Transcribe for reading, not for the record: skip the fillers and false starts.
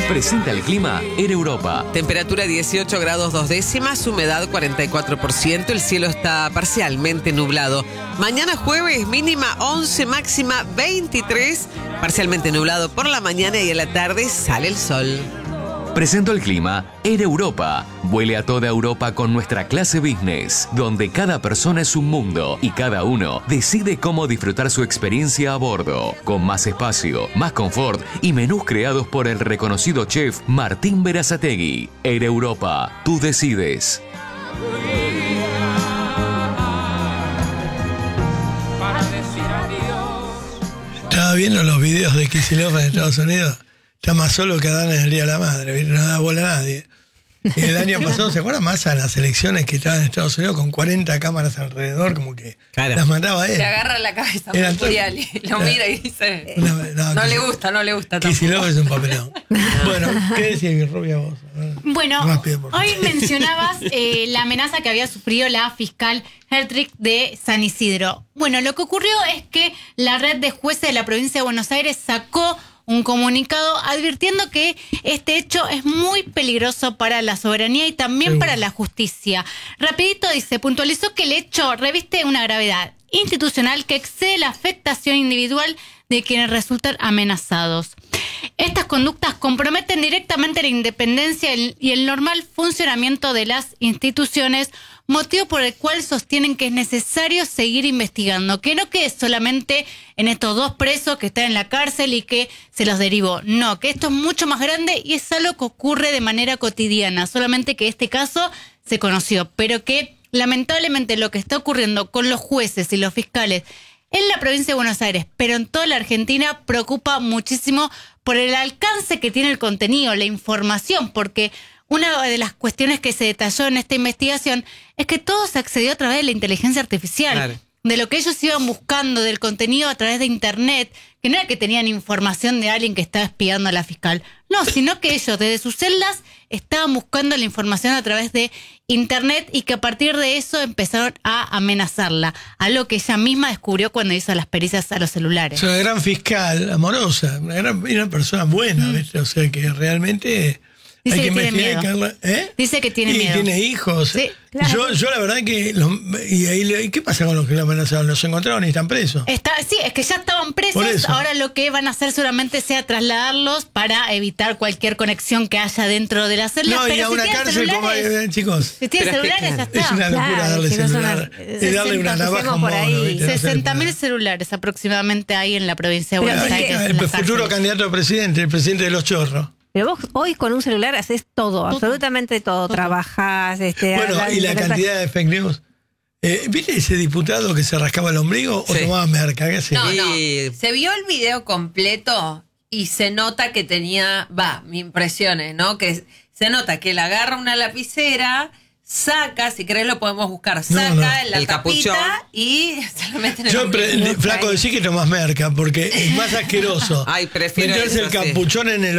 Presenta el clima en Europa. Temperatura 18 grados 2 décimas, humedad 44%, el cielo está parcialmente nublado. Mañana jueves, mínima 11, máxima 23, parcialmente nublado por la mañana y en la tarde sale el sol. Presento el clima en Europa. Vuele a toda Europa con nuestra clase business, donde cada persona es un mundo y cada uno decide cómo disfrutar su experiencia a bordo, con más espacio, más confort y menús creados por el reconocido chef Martín Berazategui. En Europa, tú decides. Estaba viendo los videos de Kicillof en Estados Unidos. Está más solo que Adán en el Día de la Madre, ¿viste? No da bola a nadie. Y el año pasado, ¿se acuerdan más a las elecciones que estaban en Estados Unidos con 40 cámaras alrededor? Como que las mandaba él. Se agarra la cabeza Muriel y lo mira y dice, no le gusta. Kicillof es un papelón. Bueno, ¿qué decías, Rubia, vos? Bueno, Rápido, hoy mencionabas la amenaza que había sufrido la fiscal Hertrich de San Isidro. Bueno, lo que ocurrió es que la red de jueces de la provincia de Buenos Aires sacó un comunicado advirtiendo que este hecho es muy peligroso para la soberanía y también para la justicia. Rapidito dice, puntualizó que el hecho reviste una gravedad institucional que excede la afectación individual de quienes resultan amenazados. Estas conductas comprometen directamente la independencia y el normal funcionamiento de las instituciones, motivo por el cual sostienen que es necesario seguir investigando, que no quede solamente en estos 2 presos que están en la cárcel y que se los derivó. No, que esto es mucho más grande y es algo que ocurre de manera cotidiana, solamente que este caso se conoció, pero que lamentablemente lo que está ocurriendo con los jueces y los fiscales en la provincia de Buenos Aires, pero en toda la Argentina, preocupa muchísimo por el alcance que tiene el contenido, la información, porque una de las cuestiones que se detalló en esta investigación es que todo se accedió a través de la inteligencia artificial, claro, de lo que ellos iban buscando, del contenido a través de internet, que no era que tenían información de alguien que estaba espiando a la fiscal, no, sino que ellos desde sus celdas estaban buscando la información a través de internet y que a partir de eso empezaron a amenazarla, algo que ella misma descubrió cuando hizo las pericias a los celulares. Es una gran fiscal, amorosa, una persona buena, ¿viste? O sea que realmente dice hay que tiene investigar. miedo. Dice que tiene miedo. Y tiene hijos. Sí, claro. Yo la verdad que... ¿Y qué pasa con los que lo amenazaron? ¿Los encontraron y están presos? Sí, es que ya estaban presos. Ahora lo que van a hacer seguramente sea trasladarlos para evitar cualquier conexión que haya dentro de la celda. No, pero y a una cárcel como... chicos. Si tienen celulares, ya está. Es una locura darle celular. Es darle una navaja a un mono. 60.000 celulares aproximadamente hay en la provincia de Buenos Aires. El futuro candidato a presidente, el presidente de los chorros. Pero vos hoy con un celular haces todo, absolutamente todo. Trabajás, bueno, y la cantidad de fake news. ¿Viste ese diputado que se rascaba el ombligo o tomaba merca? ¿Qué hacía? No. Se vio el video completo y se nota que tenía, mi impresión es, ¿no? Que se nota que le agarra una lapicera, saca, si querés lo podemos buscar, saca la tapita capuchón y se lo mete en el ombligo. Flaco, decís que tomás merca porque es más asqueroso. Ay, prefiero meterse el capuchón en el